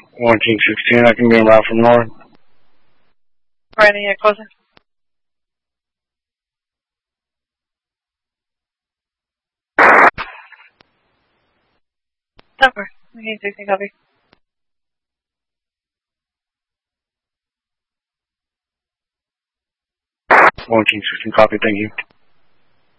One King 16, I can be en route from north. Brandon, yeah, closer. Number. King 16, copy. One King 16, copy, thank you.